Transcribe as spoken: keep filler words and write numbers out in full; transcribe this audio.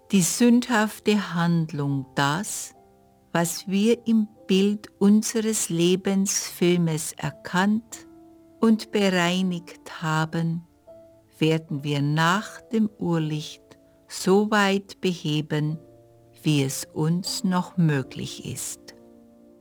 die sündhafte Handlung, das, was wir im Bild unseres Lebensfilmes erkannt und bereinigt haben, werden wir nach dem Urlicht so weit beheben, wie es uns noch möglich ist.